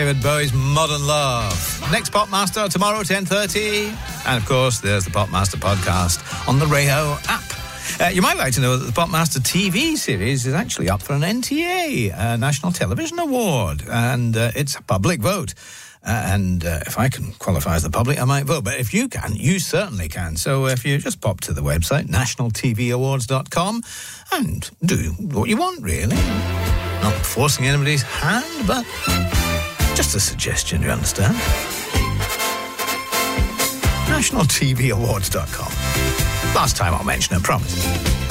David Bowie's Modern Love. Next Popmaster tomorrow, 10:30. And, of course, there's the Popmaster podcast on the Rayo app. You might like to know that the Popmaster TV series is actually up for an NTA, National Television Award, and it's a public vote. And if I can qualify as the public, I might vote. But if you can, you certainly can. So if you just pop to the website, nationaltvawards.com, and do what you want, really. Not forcing anybody's hand, but just a suggestion, you understand? nationaltvawards.com. Last time I'll mention it, promise.